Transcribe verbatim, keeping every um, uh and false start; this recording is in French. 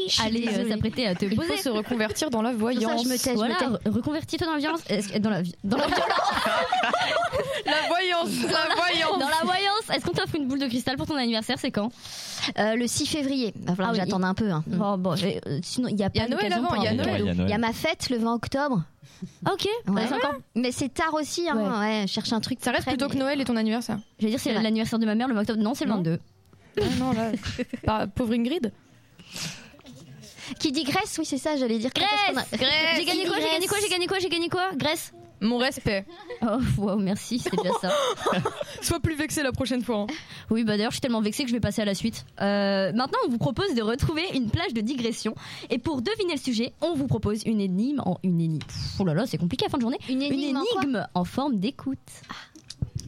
allait euh, s'apprêter à te Il poser. faut se reconvertir dans la voyance. Ça, je me tais, je Voilà, me tais. re- reconvertis-toi dans la violence. Est-ce que- Dans la, vi- dans la violence. La voyance, la voyance. Dans la voyance. Est-ce qu'on t'offre une boule de cristal pour ton anniversaire? C'est quand? Euh, le six février. Il va falloir Ah que oui. j'attende un peu. Hein. Bon, bon, j'ai- euh, sinon, il n'y a Il y pas a Noël d'occasion avant, pour il y a un Noël. cadeau. Ouais, il y a Noël. Il y a ma fête le vingt octobre. Ah, ok. Ouais. Bah, c'est encore. Mais c'est tard aussi. Hein. Ouais. Ouais, je cherche un truc. Ça reste près, plutôt que mais- Noël et ton anniversaire. Je vais dire, c'est C'est vrai. l'anniversaire de ma mère le vingt octobre. Non, c'est le Non. vingt-deux. Ah non, là. Pas- pauvre Ingrid. Qui dit Grèce, oui, c'est ça, j'allais dire. Grèce, Quand est-ce qu'on a- Grèce. J'ai gagné quoi? J'ai gagné quoi? J'ai gagné quoi? J'ai gagné quoi? Grèce. Mon respect. Oh, wow, merci, c'est déjà ça. Sois plus vexé la prochaine fois. hein. Oui, bah d'ailleurs, je suis tellement vexée que je vais passer à la suite. Euh, maintenant, on vous propose de retrouver une plage de digression. Et pour deviner le sujet, on vous propose une énigme en une énigme. Pff, oh là là, c'est compliqué à la fin de journée. Une énigme en quoi en forme d'écoute.